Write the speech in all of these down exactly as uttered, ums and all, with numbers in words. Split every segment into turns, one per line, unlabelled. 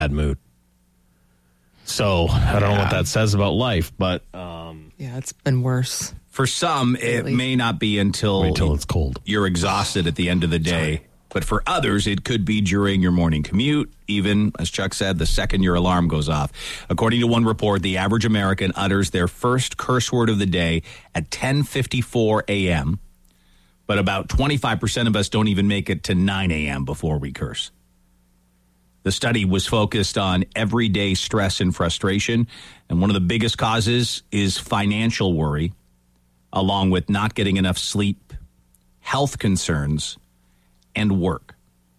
bad mood. So I don't yeah. know what that says about life, but um,
yeah, it's been worse.
For some, it may not be until,
until it's cold.
You're exhausted at the end of the day. Sorry. But for others, it could be during your morning commute, even, as Chuck said, the second your alarm goes off. According to one report, the average American utters their first curse word of the day at ten fifty-four a.m., but about twenty-five percent of us don't even make it to nine a.m. before we curse. The study was focused on everyday stress and frustration, and one of the biggest causes is financial worry, along with not getting enough sleep, health concerns, and work.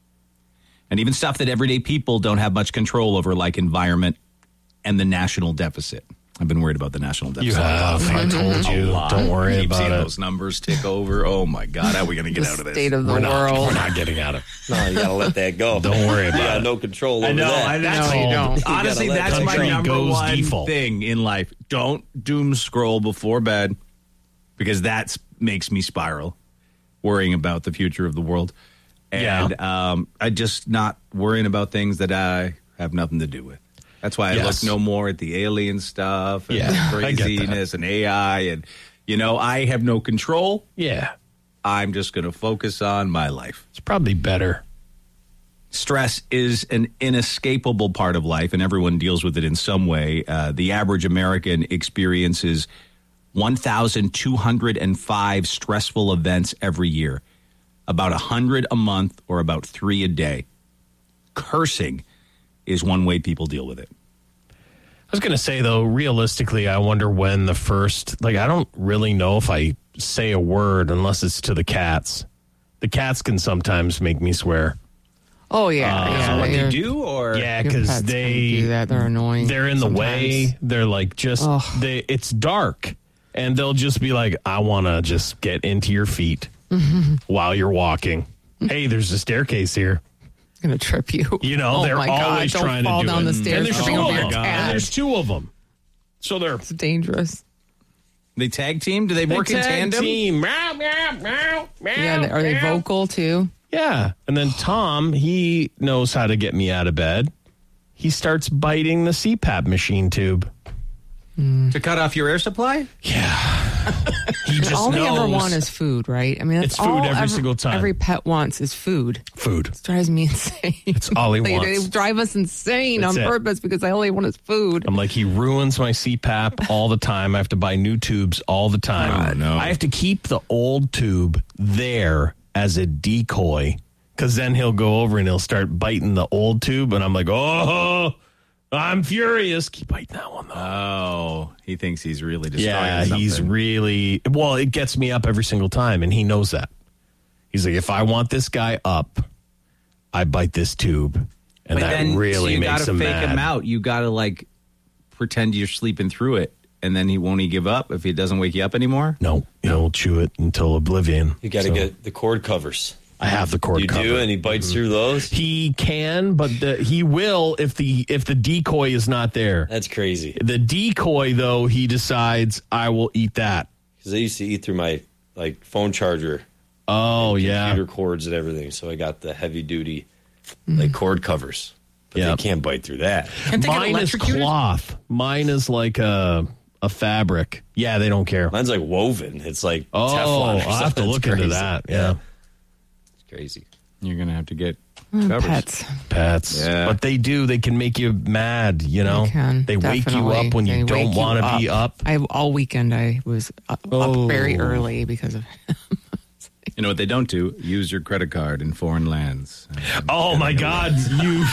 And even stuff that everyday people don't have much control over, like environment and the national deficit. I've been worried about the national deficit.
You have. I told you. Don't worry
Keep
about
seeing
it.
those numbers tick over. Oh, my God. How are we going to get
the
out of this?
State of the
we're
world.
Not, we're not getting out of it.
No, you got to let that go.
Don't worry about
you got
it.
no control over
I know.
that.
I, that's
no, you don't.
Honestly,
You
that's my
country
number
goes
one
default.
thing in life. Don't doom scroll before bed, because that makes me spiral, worrying about the future of the world. And
yeah.
um, I just not worrying about things that I have nothing to do with. That's why I
yes.
look no more at the alien stuff and
yeah,
craziness and A I. And, you know, I have no control.
Yeah.
I'm just going to focus on my life.
It's probably better.
Stress is an inescapable part of life, and everyone deals with it in some way. Uh, the average American experiences one thousand two hundred five stressful events every year, about one hundred a month or about three a day. Cursing is one way people deal with it.
I was going to say, though, realistically, I wonder when the first, like, I don't really know if I say a word unless it's to the cats. The cats can sometimes make me swear.
Oh, yeah.
Uh,
yeah
so what
your-
they do, or
Yeah,
your
because
pets
they
do that. They're annoying.
They're in the
sometimes.
way. They're like just
Ugh.
they. It's dark, and they'll just be like, "I want to just get into your feet while you're walking." Hey, there's a staircase here.
Gonna trip you.
You know,
oh
they're
my God,
always
don't
trying
fall
to do
down
it.
the stairs.
And there's
for
two
being
of
a
them.
cat.
And there's two of them. So they're
It's dangerous.
they tag team? Do they,
they
work in
tag
tandem?
team. Meow, meow, meow, meow,
Yeah, they- are they
meow.
vocal too?
Yeah. And then Tom, he knows how to get me out of bed. He starts biting the C PAP machine tube.
To cut off your air supply?
Yeah. He just
all
knows.
they ever want is food, right? I mean, that's
It's food
all
every
every,
single time.
Every pet wants is food.
food.
It drives me insane.
It's all he
they,
wants.
They drive us insane
That's
on
it.
purpose because all they want is food.
I'm like, he ruins my C PAP all the time. I have to buy new tubes all the time.
Oh, no.
I have to keep the old tube there as a decoy, because then he'll go over and he'll start biting the old tube, and I'm like, oh, I'm furious. Keep biting that one, though.
Oh, he thinks he's really destroying
Yeah,
something.
he's really, well, it gets me up every single time, and he knows that. He's like, if I want this guy up, I bite this tube, and
But
that
then,
really
so you
makes
gotta
him
fake
mad.
him out. You got to, like, pretend you're sleeping through it, and then he won't he give up if he doesn't wake you up anymore?
No, he'll chew it until oblivion.
You got to
So,
get the cord covers.
I have the cord
You
cover.
do, and he bites through those?
He can, but the, he will if the if the decoy is not there.
That's crazy.
The decoy, though, he decides, I will eat that.
Because I used to eat through my like phone charger,
Oh, yeah.
computer cords and everything. So I got the heavy duty like cord covers. But
Yep.
they can't bite through that.
Can't they get
Mine is
electrocuted?
cloth. Mine is like a, a fabric. Yeah, they don't care.
Mine's like woven. It's like
Oh,
Teflon. or
I'll have
something.
to
It's
look into
crazy.
that. Yeah.
It's crazy.
You're going to have to get
Mm,
covers.
Pets.
Pets.
Yeah.
But they do. They can make you mad, you know?
They can.
They wake you
definitely.
up when
They
you don't
wake
want to be up.
I all weekend I was up,
Oh.
up very early because of
You know what they don't do? Use your credit card in foreign lands.
Oh, my God. You.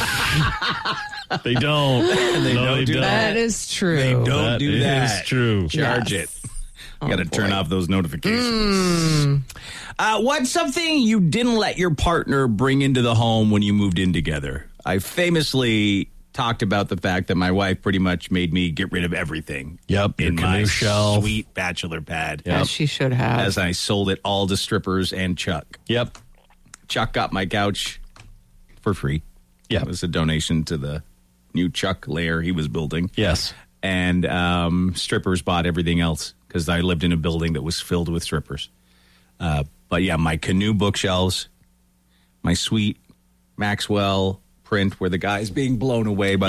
They don't.
They
No,
don't
they
do
don't.
that is true.
They don't
That
do that.
is true.
Charge
Yes.
it. You got to
Oh,
turn
boy.
off those notifications. Uh, what's something you didn't let your partner bring into the home when you moved in together? I famously talked about the fact that my wife pretty much made me get rid of everything.
Yep, your
in my
canoe shelf.
sweet bachelor pad.
Yep.
As she should have.
As I sold it all to strippers and Chuck.
Yep.
Chuck got my couch for free.
Yep.
It was a donation to the new Chuck lair he was building.
Yes.
And um, strippers bought everything else because I lived in a building that was filled with strippers. Uh, but yeah, my canoe bookshelves, my sweet Maxwell print where the guy's being blown away by